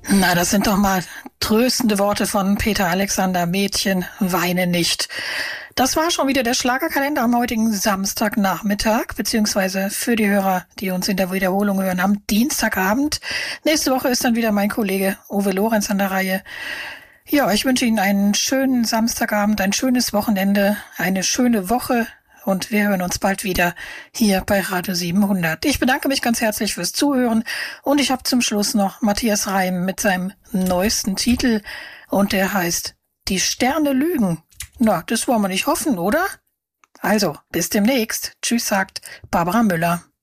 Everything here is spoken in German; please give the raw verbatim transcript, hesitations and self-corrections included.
Na, das sind doch mal tröstende Worte von Peter Alexander. Mädchen, weine nicht. Das war schon wieder der Schlagerkalender am heutigen Samstagnachmittag, beziehungsweise für die Hörer, die uns in der Wiederholung hören, am Dienstagabend. Nächste Woche ist dann wieder mein Kollege Uwe Lorenz an der Reihe. Ja, ich wünsche Ihnen einen schönen Samstagabend, ein schönes Wochenende, eine schöne Woche. Und wir hören uns bald wieder hier bei Radio siebenhundert. Ich bedanke mich ganz herzlich fürs Zuhören. Und ich habe zum Schluss noch Matthias Reim mit seinem neuesten Titel. Und der heißt Die Sterne lügen. Na, das wollen wir nicht hoffen, oder? Also, bis demnächst. Tschüss, sagt Barbara Müller.